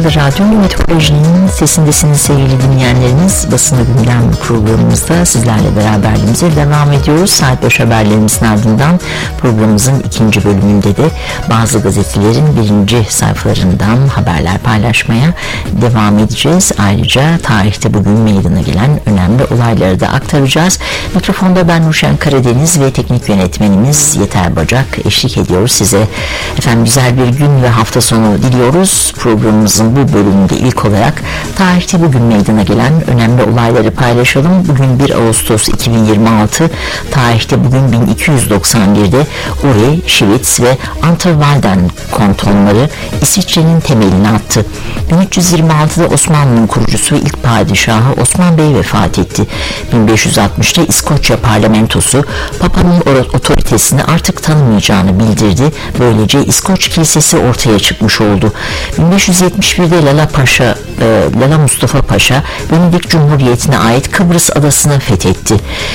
Açık Radyo Meteorolojinin sesindesiniz sevgili dinleyenleriniz. Basın Gündem programımızda sizlerle beraberliğimize devam ediyoruz. Saat 5 haberlerimizin ardından programımızın ikinci bölümünde de bazı gazetelerin birinci sayfalarından haberler paylaşmaya devam edeceğiz. Ayrıca tarihte bugün meydana gelen önemli olayları da aktaracağız. Mikrofonda ben Nurşen Karadeniz ve teknik yönetmenimiz Yeter Bacak eşlik ediyoruz size. Efendim güzel bir gün ve hafta sonu diliyoruz. Programımızın bu bölümünde ilk olarak tarihte bugün meydana gelen önemli olayları paylaşalım. Bugün 1 Ağustos 2026, tarihte bugün 1291'de Uri, Schwitz ve Unterwalden kantonları İsviçre'nin temelini attı. 1326'da Osmanlı'nın kurucusu ve ilk padişahı Osman Bey vefat etti. 1560'da İskoçya parlamentosu Papa'nın otoritesini artık tanımayacağını bildirdi. Böylece İskoç Kilisesi ortaya çıkmış oldu. 1571'de Lala Mustafa Paşa Venedik Cumhuriyeti'ne ait Kıbrıs adasını fethetti.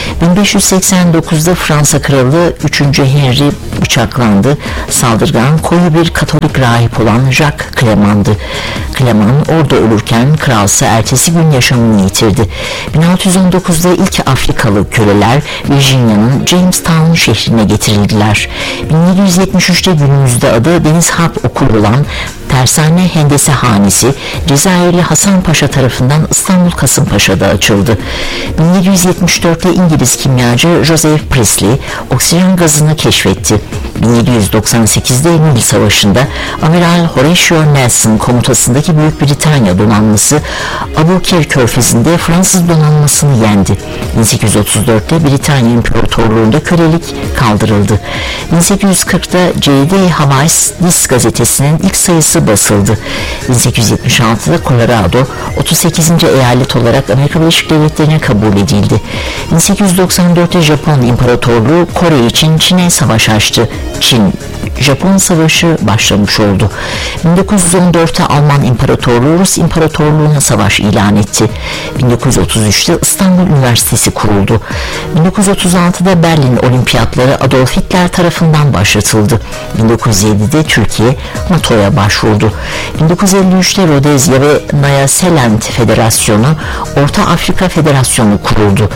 1589'da Fransa Kralı 3. Henry bıçaklandı. Saldırgan koyu bir Katolik rahip olan Jacques Clement'dı. Clement orada ölürken kralsa ertesi gün yaşamını yitirdi. 1619'da ilk Afrikalı köleler Virginia'nın Jamestown şehrine getirildiler. 1773'te günümüzde adı Deniz Harp Okulu olan Tersane Hendese Hanesi Cezayirli Hasan Paşa tarafından İstanbul Kasımpaşa'da açıldı. 1774'te İngiliz kimyacı Joseph Priestley oksijen gazını keşfetti. 1798'de Nil Savaşı'nda Amiral Horatio Nelson komutasındaki Büyük Britanya donanması Aboukir Körfezi'nde Fransız donanmasını yendi. 1834'te Britanya İmparatorluğu'nda kölelik kaldırıldı. 1840'da J.D. Hawes Dis gazetesinin ilk sayısı basıldı. 1876'da Colorado 38. eyalet olarak Amerika Birleşik Devletleri'ne kabul edildi. 1894'te Japon İmparatorluğu Kore için Çin'e savaş açtı. Çin-Japon Savaşı başlamış oldu. 1914'te Alman İmparatorluğu Rus İmparatorluğu'na savaş ilan etti. 1933'te İstanbul Üniversitesi kuruldu. 1936'da Berlin Olimpiyatları Adolf Hitler tarafından başlatıldı. 1907'de Türkiye NATO'ya başvurdu. 1953'te Rodezya ve Nyasaland Federasyonu Orta Afrika Federasyonu kuruldu.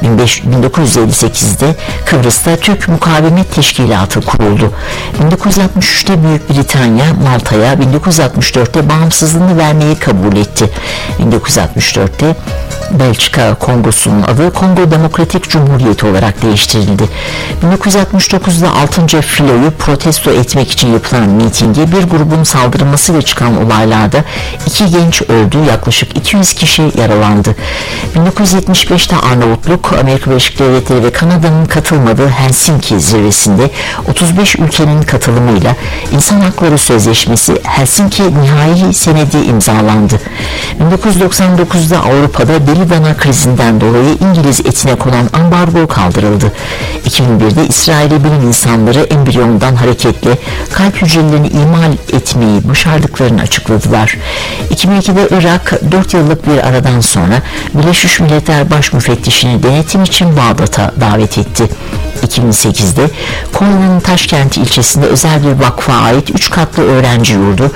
1958'de Kıbrıs'ta Türk Mukavemet Teşkilatı kuruldu. 1963'te Büyük Britanya Malta'ya 1964'te bağımsızlığını vermeyi kabul etti. 1964'te Belçika Kongosu'nun adı Kongo Demokratik Cumhuriyeti olarak değiştirildi. 1969'da 6. filoyu protesto etmek için yapılan mitinge bir grubun saldırmasıyla çıkan olaylarda 2 genç öldü, yaklaşık 200 kişi yaralandı. 1975'te Arnavutluk, Amerika Birleşik Devletleri ve Kanada'nın katılmadığı Helsinki zirvesinde 35 ülkenin katılımıyla İnsan Hakları Sözleşmesi Helsinki Nihai Senedi imzalandı. 1999'da Avrupa'da deli dana krizinden dolayı İngiliz etine konan ambargo kaldırıldı. 2001'de İsrail'li bilim insanları embriyondan hareketle kalp hücrelerini imal etmeyi başardıklarını açıkladılar. 2002'de Irak 4 yıllık bir aradan sonra Birleşmiş Milletler Baş Müfettişini denetim için Bağdat'a davet etti. 2008'de Konya'nın Taşkent ilçesinde özel bir vakfa ait 3 katlı öğrenci yurdu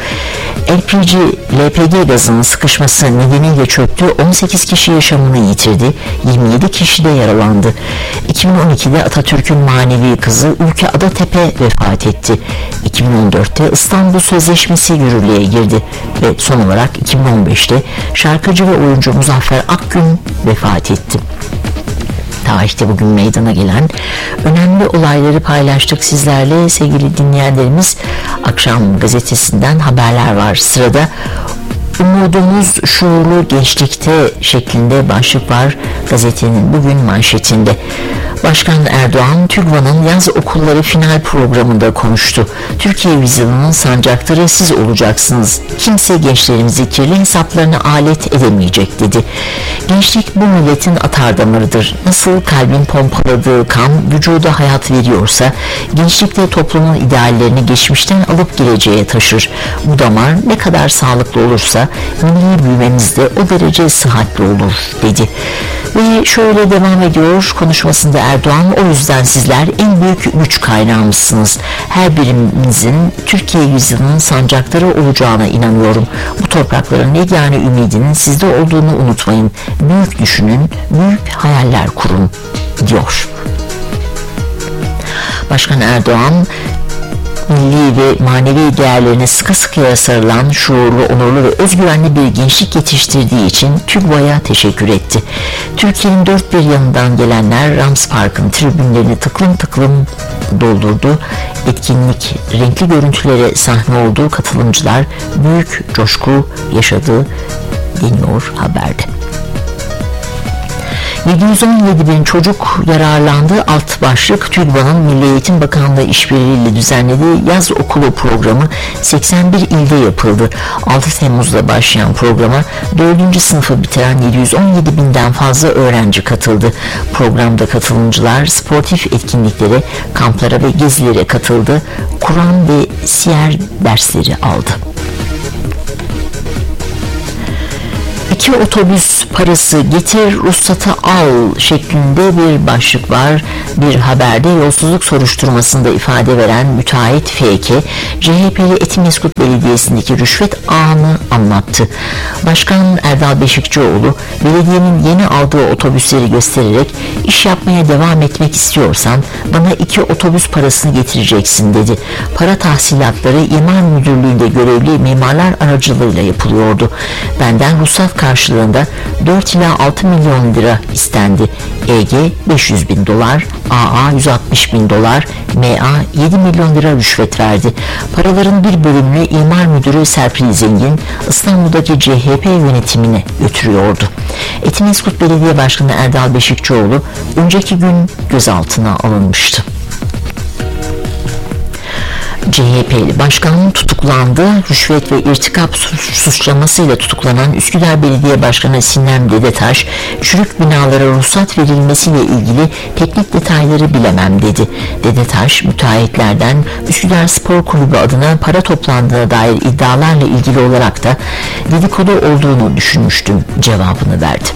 LPG gazının sıkışması nedeniyle çöktü. 18 kişi yaşamını yitirdi. 27 kişi de yaralandı. 2012'de Atatürk'ün manevi kızı Ülke Adatepe vefat etti. 2014'te İstanbul Sözleşmesi yürürlüğe girdi ve son olarak 2015'te şarkıcı ve oyuncu Muzaffer Akgün vefat etti. Tarihte bugün meydana gelen önemli olayları paylaştık sizlerle sevgili dinleyenlerimiz. Akşam gazetesinden haberler var. Sırada umudumuz şuurlu gençlikte şeklinde başlık var gazetenin bugün manşetinde. Başkan Erdoğan, TÜGVA'nın yaz okulları final programında konuştu. Türkiye vizyonunun sancaktarı siz olacaksınız. Kimse gençlerimizi kirli hesaplarına alet edemeyecek dedi. Gençlik bu milletin atardamarıdır. Nasıl kalbin pompaladığı kan vücuda hayat veriyorsa, gençlik de toplumun ideallerini geçmişten alıp geleceğe taşır. Bu damar ne kadar sağlıklı olursa milli büyümemiz de o derece sıhhatli olur dedi. Ve şöyle devam ediyor konuşmasında Erdoğan, o yüzden sizler en büyük güç kaynağımızsınız. Her birimizin Türkiye yüzyılının sancakları olacağına inanıyorum. Bu toprakların yegane ümidinin sizde olduğunu unutmayın. Büyük düşünün, büyük hayaller kurun, diyor. Başkan Erdoğan, milli ve manevi değerlerine sıkı sıkıya sarılan şuurlu, onurlu ve özgüvenli bir gençlik yetiştirdiği için TÜGVA'ya teşekkür etti. Türkiye'nin dört bir yanından gelenler Rams Park'ın tribünlerini tıklım tıklım doldurdu. Etkinlik renkli görüntülere sahne olduğu, katılımcılar büyük coşku yaşadı deniyor haberde. 717 bin çocuk yararlandı. Alt başlık, TÜGVA'nın Milli Eğitim Bakanlığı işbirliğiyle düzenlediği yaz okulu programı 81 ilde yapıldı. 6 Temmuz'da başlayan programa 4. sınıfı bitiren 717 binden fazla öğrenci katıldı. Programda katılımcılar sportif etkinliklere, kamplara ve gezilere katıldı. Kur'an ve siyer dersleri aldı. 2 otobüs parası getir, ruhsatı al şeklinde bir başlık var. Bir haberde yolsuzluk soruşturmasında ifade veren müteahhit FK, CHP'li Etimeskut Belediyesi'ndeki rüşvet ağını anlattı. Başkan Erdal Beşikçioğlu, belediyenin yeni aldığı otobüsleri göstererek iş yapmaya devam etmek istiyorsan bana 2 otobüs parasını getireceksin dedi. Para tahsilatları İmar Müdürlüğü'nde görevli mimarlar aracılığıyla yapılıyordu. Benden ruhsat karşılığında 4 ila 6 milyon lira istendi. EG 500 bin dolar, AA 160 bin dolar, MA 7 milyon lira rüşvet verdi. Paraların bir bölümünü İmar Müdürü Serpil Zengin İstanbul'daki CHP yönetimine götürüyordu. Etimeskut Belediye Başkanı Erdal Beşikçioğlu önceki gün gözaltına alınmıştı. CHP'li başkan tutuklandı. Rüşvet ve irtikap suçlamasıyla tutuklanan Üsküdar Belediye Başkanı Sinem Dedetaş, çürük binalara ruhsat verilmesiyle ilgili teknik detayları bilemem dedi. Dedetaş, müteahhitlerden Üsküdar Spor Kulübü adına para toplandığına dair iddialarla ilgili olarak da dedikodu olduğunu düşünmüştüm cevabını verdi.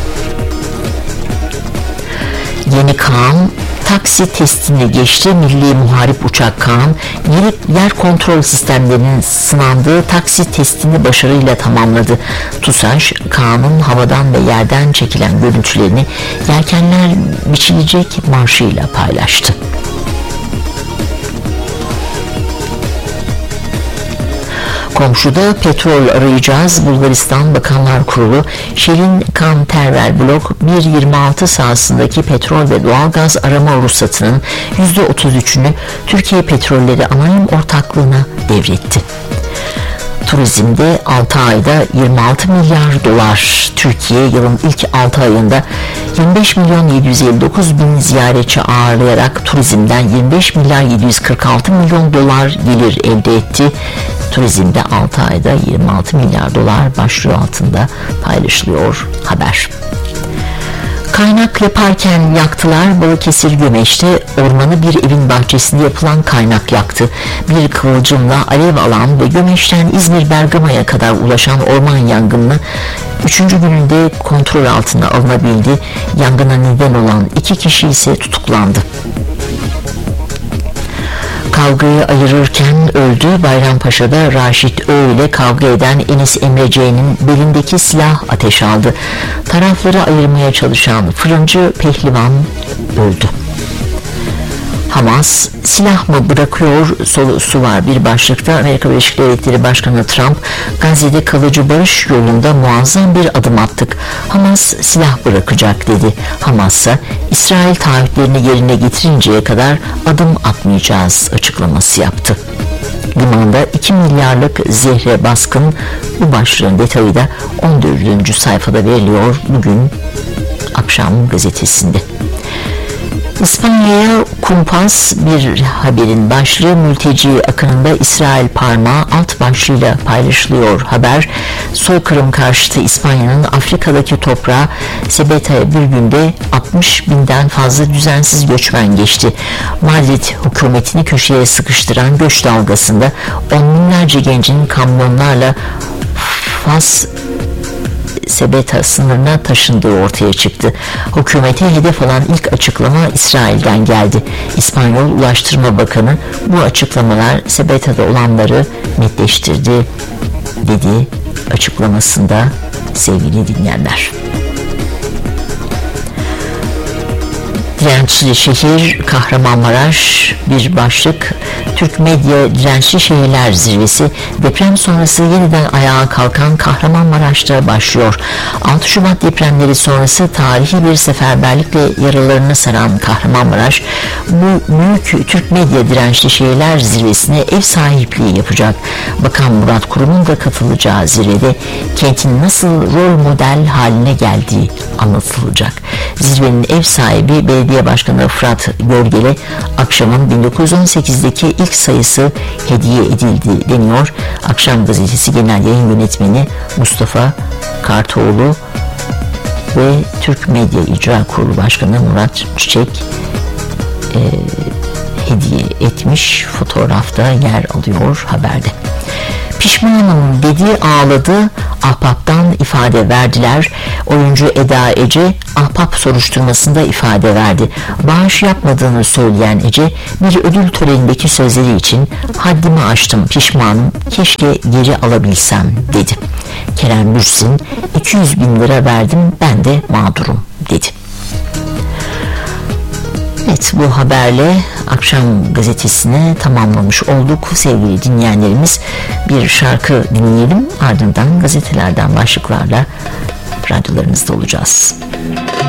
Yeni Kaan taksi testini geçti. Milli Muharip Uçak Kaan, yer kontrol sistemlerinin sınandığı taksi testini başarıyla tamamladı. TUSAŞ, Kaan'ın havadan ve yerden çekilen görüntülerini yelkenler biçilecek marşıyla paylaştı. Komşuda petrol arayacağız. Bulgaristan Bakanlar Kurulu, Shell'in Kan-Tervel Blok 1.26 sahasındaki petrol ve doğalgaz arama ruhsatının %33'ünü Türkiye Petrolleri Anonim Ortaklığı'na devretti. Turizmde 6 ayda 26 milyar dolar. Türkiye yılın ilk 6 ayında 25 milyon 759 bin ziyaretçi ağırlayarak turizmden 25 milyar 746 milyon dolar gelir elde etti. Turizmde 6 ayda 26 milyar dolar başlığı altında paylaşılıyor haber. Kaynak yaparken yaktılar. Balıkesir Gömeç'te ormanı bir evin bahçesinde yapılan kaynak yaktı. Bir kıvılcımla alev alan ve Gömeç'ten İzmir Bergama'ya kadar ulaşan orman yangını 3. gününde kontrol altına alınabildi. Yangına neden olan 2 kişi ise tutuklandı. Kavgayı ayırırken öldü. Bayrampaşa'da Raşit Ö ile kavga eden Enis Emre C'nin belindeki silah ateş aldı. Tarafları ayırmaya çalışan fırıncı pehlivan öldü. Hamas silah mı bırakıyor sorusu var bir başlıkta. Amerika Birleşik Devletleri Başkanı Trump, Gazze'de kalıcı barış yolunda muazzam bir adım attık. Hamas silah bırakacak dedi. Hamas'a İsrail taahhütlerini yerine getirinceye kadar adım atmayacağız açıklaması yaptı. Limanda 2 milyarlık zehre baskın, bu başlığın detayı da 14. sayfada veriliyor bugün akşam gazetesinde. İspanya'ya kumpas bir haberin başlığı, mülteci akınında İsrail parmağı alt başlığıyla paylaşılıyor haber. Soykırım karşıtı İspanya'nın Afrika'daki toprağı Cebeta'ya bir günde 60 binden fazla düzensiz göçmen geçti. Madrid hükümetini köşeye sıkıştıran göç dalgasında on binlerce gencin kamyonlarla Fas Sebeta sınırına taşındığı ortaya çıktı. Hükümete hedef alan ilk açıklama İsrail'den geldi. İspanyol Ulaştırma Bakanı bu açıklamalar Sebeta'da olanları netleştirdi dedi açıklamasında sevgili dinleyenler. Dirençli şehir Kahramanmaraş bir başlık. Türk Medya Dirençli Şehirler Zirvesi deprem sonrası yeniden ayağa kalkan Kahramanmaraş'ta başlıyor. 6 Şubat depremleri sonrası tarihi bir seferberlikle yaralarını saran Kahramanmaraş bu büyük Türk Medya Dirençli Şehirler Zirvesi'ne ev sahipliği yapacak. Bakan Murat Kurum'un da katılacağı zirvede kentin nasıl rol model haline geldiği anlatılacak. Zirvenin ev sahibi Belediye Başkanı Fırat Görgeli akşamın 1918'deki ilk sayısı hediye edildi deniyor. Akşam Gazetesi Genel Yayın Yönetmeni Mustafa Kartoğlu ve Türk Medya İcra Kurulu Başkanı Murat Çiçek hediye etmiş, fotoğrafta yer alıyor haberde. Pişmanım dedi, ağladı, Ahbap'tan ifade verdiler. Oyuncu Eda Ece Ahbap soruşturmasında ifade verdi. Bağış yapmadığını söyleyen Ece bir ödül törenindeki sözleri için haddimi aştım, pişmanım, keşke geri alabilsem dedi. Kerem Bürsin 200.000 lira verdim, ben de mağdurum dedi. Evet, bu haberle akşam gazetesini tamamlamış olduk sevgili dinleyenlerimiz. Bir şarkı dinleyelim, ardından gazetelerden başlıklarla radyolarınızda olacağız.